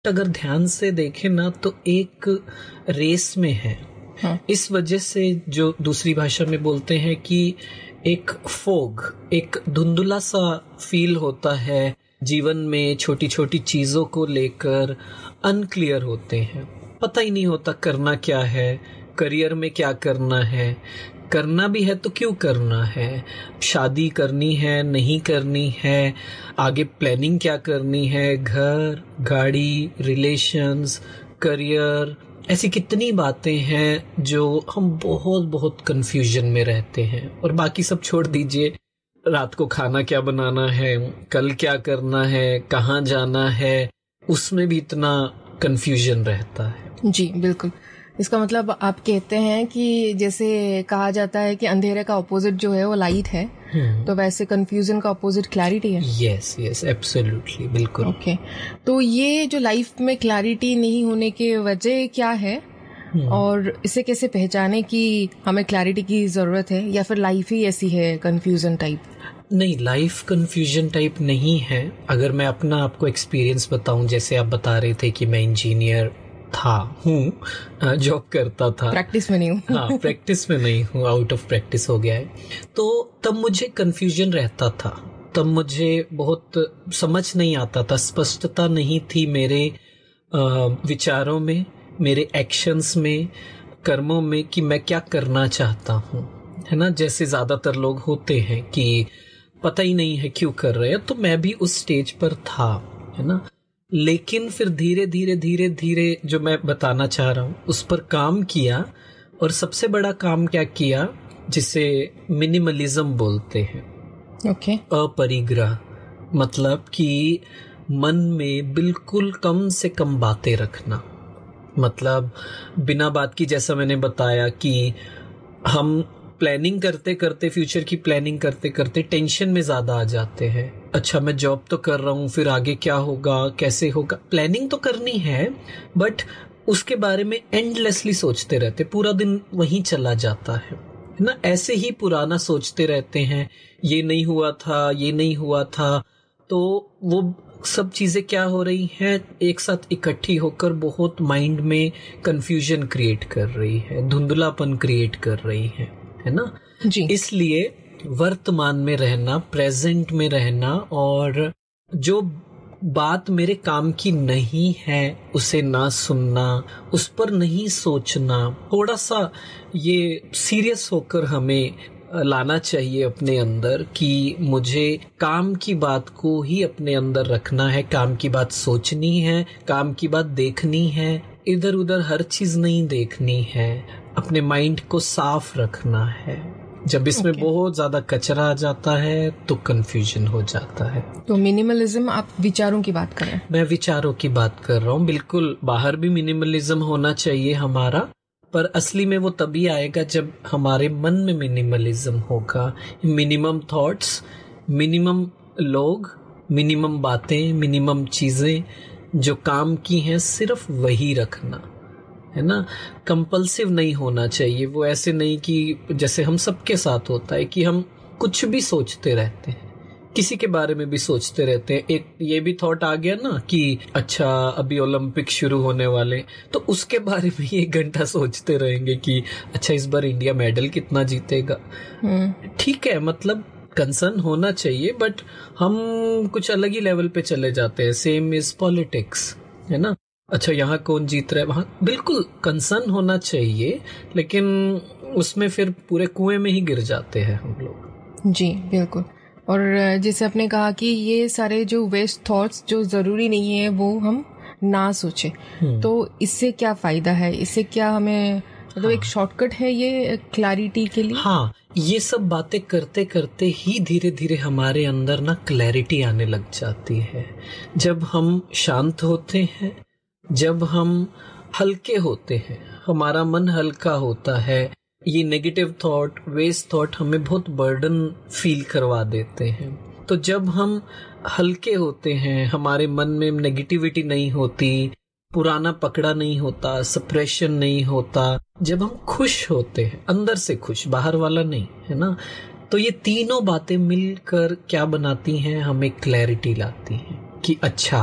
अगर ध्यान से देखें ना तो एक रेस में है। इस वजह से जो दूसरी भाषा में बोलते हैं कि एक फोग, एक धुंधला सा फील होता है जीवन में, छोटी छोटी चीजों को लेकर अनक्लियर होते हैं, पता ही नहीं होता करना क्या है, करियर में क्या करना है, करना भी है तो क्यों करना है, शादी करनी है नहीं करनी है, आगे प्लानिंग क्या करनी है, घर, गाड़ी, रिलेशंस, करियर, ऐसी कितनी बातें हैं जो हम बहुत बहुत कंफ्यूजन में रहते हैं। और बाकी सब छोड़ दीजिए, रात को खाना क्या बनाना है, कल क्या करना है, कहाँ जाना है, उसमें भी इतना कंफ्यूजन रहता है। जी बिल्कुल। इसका मतलब आप कहते हैं कि जैसे कहा जाता है कि अंधेरे का ऑपोजिट जो है वो लाइट है, तो वैसे कंफ्यूजन का ऑपोजिट क्लैरिटी है। यस यस, एब्सोल्युटली, बिल्कुल। ओके, तो ये जो लाइफ में क्लैरिटी नहीं होने की वजह क्या है और इसे कैसे पहचाने कि हमें क्लैरिटी की जरूरत है, या फिर लाइफ ही ऐसी है कंफ्यूजन टाइप? नहीं, लाइफ कंफ्यूजन टाइप नहीं है। अगर मैं अपना आपको एक्सपीरियंस बताऊं, जैसे आप बता रहे थे कि मैं इंजीनियर हूँ, जॉब करता था, प्रैक्टिस में नहीं हूँ। हाँ, प्रैक्टिस में नहीं हूँ, आउट ऑफ प्रैक्टिस हो गया है। तो तब मुझे कंफ्यूजन रहता था, तब मुझे बहुत समझ नहीं आता था, स्पष्टता नहीं थी मेरे विचारों में, मेरे एक्शंस में, कर्मों में, कि मैं क्या करना चाहता हूँ, है ना। जैसे ज्यादातर लोग होते हैं कि पता ही नहीं है क्यों कर रहे हैं, तो मैं भी उस स्टेज पर था, है ना। लेकिन फिर धीरे धीरे धीरे धीरे जो मैं बताना चाह रहा हूँ उस पर काम किया, और सबसे बड़ा काम क्या किया, जिसे मिनिमलिज्म बोलते हैं। ओके। अपरिग्रह, मतलब कि मन में बिल्कुल कम से कम बातें रखना, मतलब बिना बात की, जैसा मैंने बताया कि हम प्लानिंग करते करते, फ्यूचर की प्लानिंग करते करते टेंशन में ज्यादा आ जाते हैं। अच्छा, मैं जॉब तो कर रहा हूँ, फिर आगे क्या होगा, कैसे होगा, प्लानिंग तो करनी है, बट उसके बारे में एंडलेसली सोचते रहते, पूरा दिन वहीं चला जाता है ना। ऐसे ही पुराना सोचते रहते हैं, ये नहीं हुआ था, ये नहीं हुआ था, तो वो सब चीजें क्या हो रही हैं, एक साथ इकट्ठी होकर बहुत माइंड में कंफ्यूजन क्रिएट कर रही है, धुंधलापन क्रिएट कर रही है ना जी। इसलिए वर्तमान में रहना, प्रेजेंट में रहना, और जो बात मेरे काम की नहीं है उसे ना सुनना, उस पर नहीं सोचना, थोड़ा सा ये सीरियस होकर हमें लाना चाहिए अपने अंदर कि मुझे काम की बात को ही अपने अंदर रखना है, काम की बात सोचनी है, काम की बात देखनी है, इधर उधर हर चीज नहीं देखनी है, अपने माइंड को साफ रखना है। जब इसमें बहुत ज्यादा कचरा आ जाता है तो कंफ्यूजन हो जाता है। तो मिनिमलिज्म, आप विचारों की बात कर रहे हैं? मैं विचारों की बात कर रहा हूँ, बिल्कुल। बाहर भी मिनिमलिज्म होना चाहिए हमारा, पर असली में वो तभी आएगा जब हमारे मन में मिनिमलिज्म होगा। मिनिमम थॉट्स, मिनिमम लोग, मिनिमम बातें, मिनिमम चीजें जो काम की हैं, सिर्फ वही रखना, है ना। कंपल्सिव नहीं होना चाहिए। वो ऐसे नहीं कि जैसे हम सबके साथ होता है कि हम कुछ भी सोचते रहते हैं, किसी के बारे में भी सोचते रहते हैं। एक ये भी थॉट आ गया ना कि अच्छा अभी ओलंपिक शुरू होने वाले, तो उसके बारे में 1 घंटा सोचते रहेंगे कि अच्छा इस बार इंडिया मेडल कितना जीतेगा। ठीक है, मतलब कंसर्न होना चाहिए, बट हम कुछ अलग ही लेवल पे चले जाते हैं। सेम इज पॉलिटिक्स, है ना। अच्छा यहाँ कौन जीत रहा है, वहां बिल्कुल कंसर्न होना चाहिए, लेकिन उसमें फिर पूरे कुएं में ही गिर जाते हैं हम लोग। जी बिल्कुल। और जैसे आपने कहा कि ये सारे जो वेस्ट थॉट्स जो जरूरी नहीं है वो हम ना सोचे, तो इससे क्या फायदा है, इससे क्या हमें मतलब एक शॉर्टकट है ये क्लैरिटी के लिए? हाँ, ये सब बातें करते करते ही धीरे धीरे हमारे अंदर ना क्लैरिटी आने लग जाती है। जब हम शांत होते हैं, जब हम हल्के होते हैं, हमारा मन हल्का होता है, ये नेगेटिव थॉट, वेस्ट थॉट हमें बहुत बर्डन फील करवा देते हैं। तो जब हम हल्के होते हैं, हमारे मन में नेगेटिविटी नहीं होती, पुराना पकड़ा नहीं होता, सप्रेशन नहीं होता, जब हम खुश होते हैं, अंदर से खुश, बाहर वाला नहीं, है ना, तो ये तीनों बातें मिलकर क्या बनाती हैं, हमें क्लैरिटी लाती हैं कि अच्छा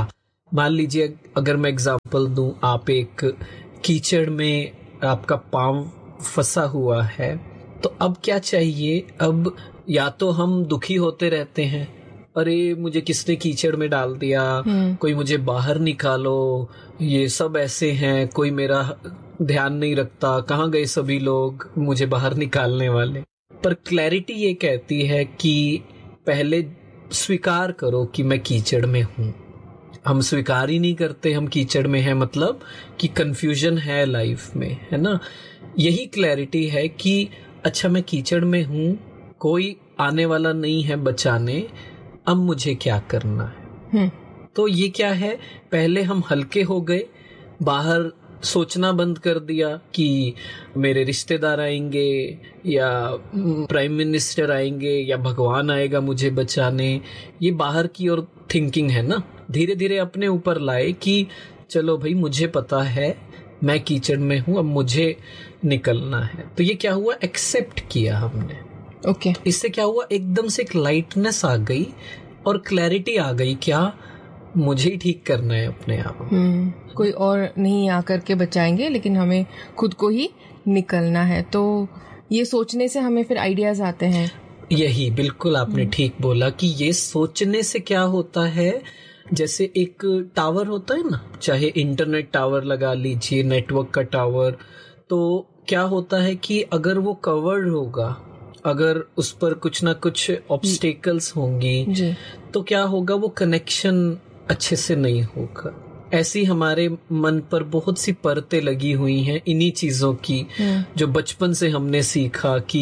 मान लीजिए अगर मैं एग्जांपल दूं, आप एक कीचड़ में आपका पांव फंसा हुआ है, तो अब क्या चाहिए? अब या तो हम दुखी होते रहते हैं, अरे मुझे किसने कीचड़ में डाल दिया, कोई मुझे बाहर निकालो, ये सब ऐसे हैं, कोई मेरा ध्यान नहीं रखता, कहाँ गए सभी लोग मुझे बाहर निकालने वाले। पर क्लैरिटी ये कहती है कि पहले स्वीकार करो कि मैं कीचड़ में हूं। हम स्वीकार ही नहीं करते हम कीचड़ में हैं, मतलब कि कंफ्यूजन है लाइफ में, है ना। यही क्लैरिटी है कि अच्छा मैं कीचड़ में हूं, कोई आने वाला नहीं है बचाने, अब मुझे क्या करना है। तो ये क्या है, पहले हम हल्के हो गए, बाहर सोचना बंद कर दिया कि मेरे रिश्तेदार आएंगे या प्राइम मिनिस्टर आएंगे या भगवान आएगा मुझे बचाने, ये बाहर की और थिंकिंग है ना। धीरे धीरे अपने ऊपर लाए कि चलो भाई मुझे पता है मैं कीचड़ में हूं, अब मुझे निकलना है। तो ये क्या हुआ, एक्सेप्ट किया हमने। ओके इससे क्या हुआ, एकदम से एक लाइटनेस आ गई और क्लैरिटी आ गई, क्या मुझे ही ठीक करना है अपने आप। कोई और नहीं आकर के बचाएंगे, लेकिन हमें खुद को ही निकलना है। तो ये सोचने से हमें फिर आइडियाज आते हैं। यही बिल्कुल आपने ठीक बोला कि ये सोचने से क्या होता है, जैसे एक टावर होता है ना, चाहे इंटरनेट टावर लगा लीजिए, नेटवर्क का टावर, तो क्या होता है कि अगर वो कवर्ड होगा, अगर उस पर कुछ ना कुछ ऑब्स्टेकल्स होंगी, तो क्या होगा, वो कनेक्शन अच्छे से नहीं होगा। ऐसी हमारे मन पर बहुत सी परतें लगी हुई हैं इन्हीं चीजों की, जो बचपन से हमने सीखा कि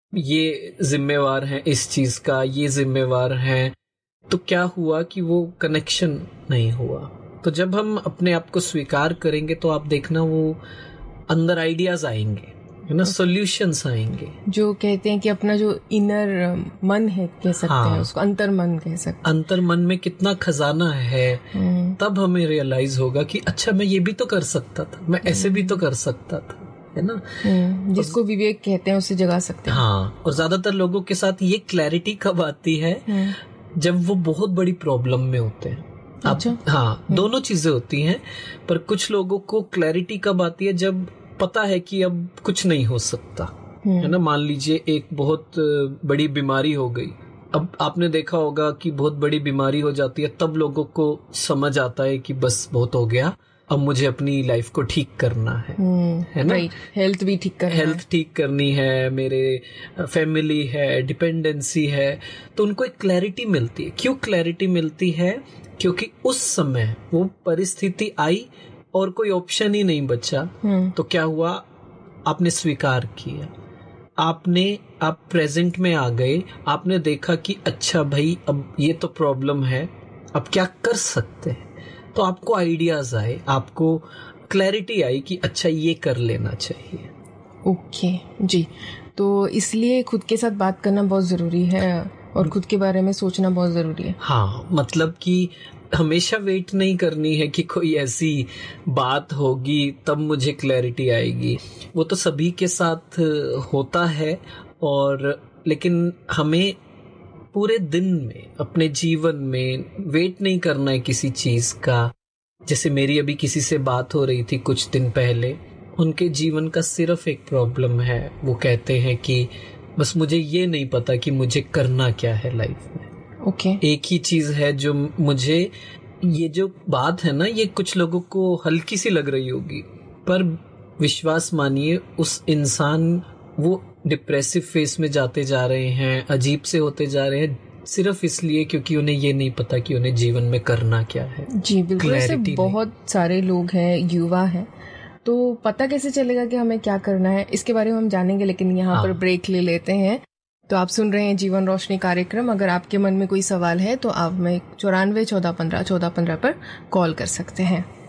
ये जिम्मेवार है इस चीज का, ये जिम्मेवार है। तो क्या हुआ कि वो कनेक्शन नहीं हुआ। तो जब हम अपने आप को स्वीकार करेंगे तो आप देखना वो अंदर आइडियाज आएंगे, है ना, सॉल्यूशंस आएंगे। जो कहते हैं कि अपना जो इनर मन है, कह सकते हैं उसको अंतर मन कह सकते हैं। अंतर मन में कितना खजाना है, तब हमें रियलाइज होगा कि अच्छा मैं ये भी तो कर सकता था, मैं ऐसे भी तो कर सकता था, है ना। जिसको विवेक कहते हैं उसे जगा सकते हैं। हाँ, और ज्यादातर लोगों के साथ ये क्लैरिटी कब आती है, जब वो बहुत बड़ी प्रॉब्लम में होते हैं। अच्छा? हाँ, दोनों चीजें होती हैं, पर कुछ लोगों को क्लैरिटी कब आती है, जब पता है कि अब कुछ नहीं हो सकता, है ना। मान लीजिए एक बहुत बड़ी बीमारी हो गई, अब आपने देखा होगा कि बहुत बड़ी बीमारी हो जाती है, तब लोगों को समझ आता है कि बस बहुत हो गया, अब मुझे अपनी लाइफ को ठीक करना है ना। हेल्थ भी ठीक करना, हेल्थ ठीक करनी है, मेरे फैमिली है, डिपेंडेंसी है। तो उनको एक क्लैरिटी मिलती है। क्यों क्लैरिटी मिलती है? क्योंकि उस समय वो परिस्थिति आई और कोई ऑप्शन ही नहीं बचा। तो क्या हुआ, आपने स्वीकार किया, आप प्रेजेंट में आ गए, आपने देखा कि अच्छा भाई अब ये तो प्रॉब्लम है, अब क्या कर सकते हैं। तो आपको आइडियाज आए, आपको क्लैरिटी आई कि अच्छा ये कर लेना चाहिए। ओके जी। तो इसलिए खुद के साथ बात करना बहुत जरूरी है और खुद के बारे में सोचना बहुत जरूरी है। हाँ, मतलब कि हमेशा वेट नहीं करनी है कि कोई ऐसी बात होगी तब मुझे क्लैरिटी आएगी। वो तो सभी के साथ होता है, और लेकिन हमें पूरे दिन में, अपने जीवन में वेट नहीं करना है किसी चीज का। जैसे मेरी अभी किसी से बात हो रही थी कुछ दिन पहले, उनके जीवन का सिर्फ एक प्रॉब्लम है, वो कहते हैं कि बस मुझे ये नहीं पता कि मुझे करना क्या है लाइफ में। एक ही चीज है जो मुझे, ये जो बात है ना, ये कुछ लोगों को हल्की सी लग रही होगी, पर विश्वास मानिए उस इंसान वो डिप्रेसिव फेस में जाते जा रहे हैं, अजीब से होते जा रहे हैं, सिर्फ इसलिए क्योंकि उन्हें ये नहीं पता कि उन्हें जीवन में करना क्या है। जी बिल्कुल, ऐसे बहुत सारे लोग हैं, युवा हैं, तो पता कैसे चलेगा कि हमें क्या करना है, इसके बारे में हम जानेंगे, लेकिन यहाँ पर ब्रेक ले लेते हैं। तो आप सुन रहे हैं जीवन रोशनी कार्यक्रम। अगर आपके मन में कोई सवाल है तो आप हमें 94 14 15 14 15 पर कॉल कर सकते हैं।